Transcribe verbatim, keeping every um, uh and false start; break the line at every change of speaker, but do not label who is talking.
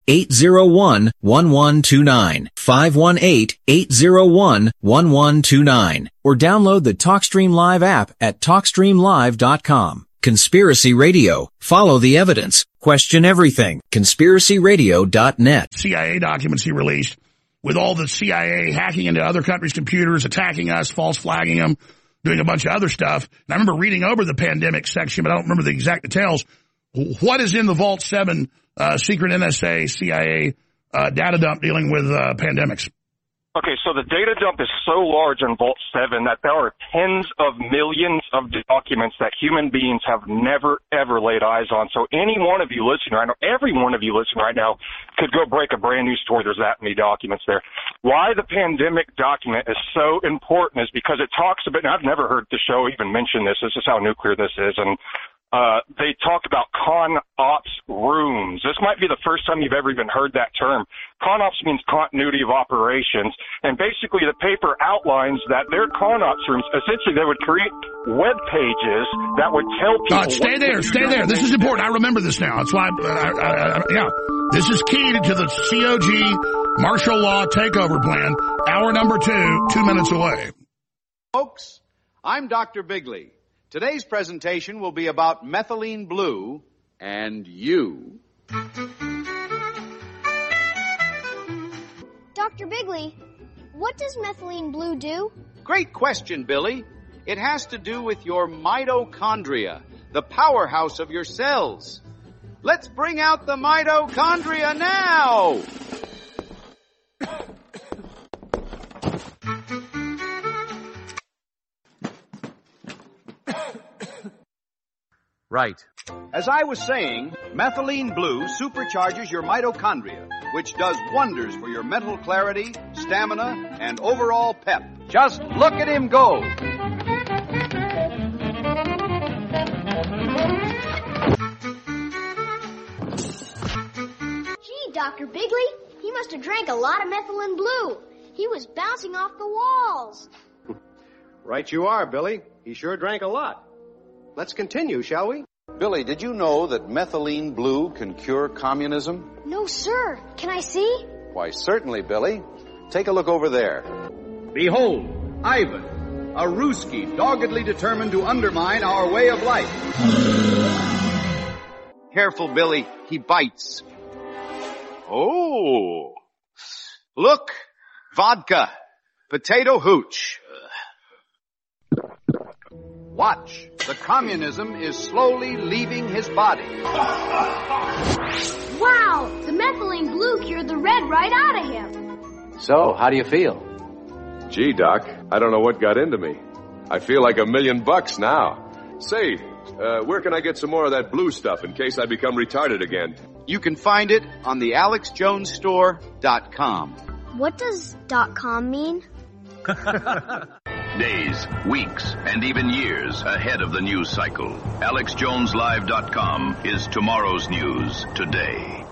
eight zero one, one one two nine. five one eight, eight zero one, one one two nine. Or download the TalkStream Live app at talk stream live dot com. Conspiracy Radio. Follow the evidence. Question everything. conspiracy radio dot net.
C I A documents he released with all the C I A hacking into other countries' computers, attacking us, false flagging them, doing a bunch of other stuff. And I remember reading over the pandemic section, but I don't remember the exact details. What is in the Vault seven uh, secret N S A, C I A uh, data dump dealing with uh, pandemics?
Okay, so the data dump is so large in Vault seven that there are tens of millions of documents that human beings have never, ever laid eyes on. So any one of you listening right now, every one of you listening right now could go break a brand new store. There's that many documents there. Why the pandemic document is so important is because it talks about, and I've never heard the show even mention this, this is how nuclear this is, and Uh, they talk about con ops rooms. This might be the first time you've ever even heard that term. Con ops means continuity of operations. And basically the paper outlines that their con ops rooms, essentially they would create web pages that would tell people.
Uh, stay there, stay there. This is important. I remember this now. That's why, uh, I, I, I, yeah. This is key to the C O G martial law takeover plan. Hour number two, two minutes away.
Folks, I'm Doctor Bigley. Today's presentation will be about methylene blue and you.
Doctor Bigley, what does methylene blue do?
Great question, Billy. It has to do with your mitochondria, the powerhouse of your cells. Let's bring out the mitochondria now! Right. As I was saying, methylene blue supercharges your mitochondria, which does wonders for your mental clarity, stamina, and overall pep. Just look at him go.
Gee, Doctor Bigley, he must have drank a lot of methylene blue. He was bouncing off the walls.
Right you are, Billy. He sure drank a lot. Let's continue, shall we?
Billy, did you know that methylene blue can cure communism?
No, sir. Can I see?
Why, certainly, Billy. Take a look over there.
Behold, Ivan, a Ruski doggedly determined to undermine our way of life.
Careful, Billy. He bites. Oh. Look. Vodka. Potato hooch. Watch. The communism is slowly leaving his body.
Wow! The methylene blue cured the red right out of him.
So, how do you feel?
Gee, Doc, I don't know what got into me. I feel like a million bucks now. Say, uh, where can I get some more of that blue stuff in case I become retarded again?
You can find it on the alex jones store dot com.
What does .com mean?
Days, weeks, and even years ahead of the news cycle. alex jones live dot com is tomorrow's news today.